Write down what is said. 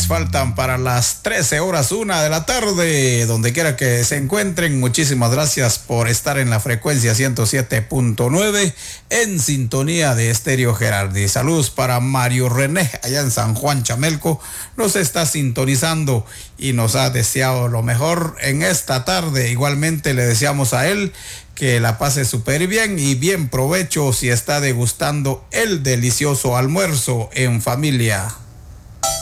faltan para las 13:01 de la tarde. Donde quiera que se encuentren, muchísimas gracias por estar en la frecuencia 107.9 en sintonía de Estéreo Gerardi. Saludos para Mario René, allá en San Juan Chamelco. Nos está sintonizando y nos ha deseado lo mejor en esta tarde. Igualmente le deseamos a él que la pase súper bien y bien provecho si está degustando el delicioso almuerzo en familia.